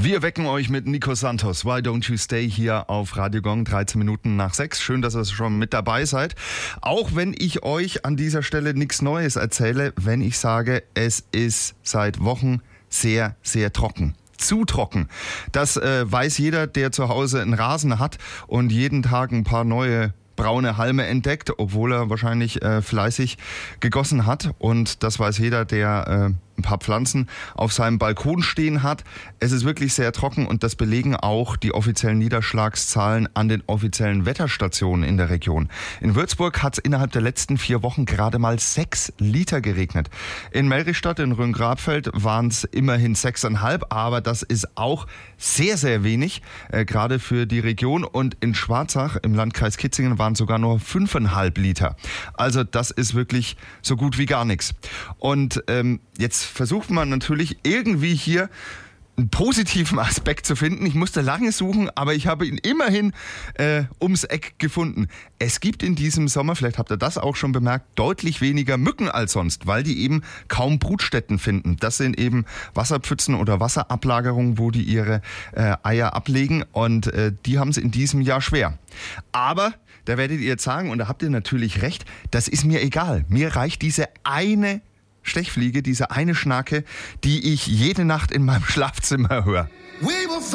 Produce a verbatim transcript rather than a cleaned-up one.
Wir wecken euch mit Nico Santos. Why don't you stay hier auf Radio Gong, dreizehn Minuten nach sechs. Schön, dass ihr schon mit dabei seid. Auch wenn ich euch an dieser Stelle nichts Neues erzähle, wenn ich sage, es ist seit Wochen sehr, sehr trocken. Zu trocken. Das äh, weiß jeder, der zu Hause einen Rasen hat und jeden Tag ein paar neue braune Halme entdeckt, obwohl er wahrscheinlich äh, fleißig gegossen hat. Und das weiß jeder, der äh, ein paar Pflanzen auf seinem Balkon stehen hat. Es ist wirklich sehr trocken und das belegen auch die offiziellen Niederschlagszahlen an den offiziellen Wetterstationen in der Region. In Würzburg hat es innerhalb der letzten vier Wochen gerade mal sechs Liter geregnet. In Melrichstadt, in Rhön-Grabfeld waren es immerhin sechseinhalb, aber das ist auch sehr, sehr wenig, äh, gerade für die Region. Und in Schwarzach im Landkreis Kitzingen waren sogar nur fünfeinhalb Liter. Also das ist wirklich so gut wie gar nichts. Und ähm, jetzt versucht man natürlich irgendwie hier einen positiven Aspekt zu finden. Ich musste lange suchen, aber ich habe ihn immerhin äh, ums Eck gefunden. Es gibt in diesem Sommer, vielleicht habt ihr das auch schon bemerkt, deutlich weniger Mücken als sonst, weil die eben kaum Brutstätten finden. Das sind eben Wasserpfützen oder Wasserablagerungen, wo die ihre äh, Eier ablegen und äh, die haben es in diesem Jahr schwer. Aber da werdet ihr jetzt sagen, und da habt ihr natürlich recht, das ist mir egal. Mir reicht diese eine Stechfliege, diese eine Schnarke, die ich jede Nacht in meinem Schlafzimmer höre.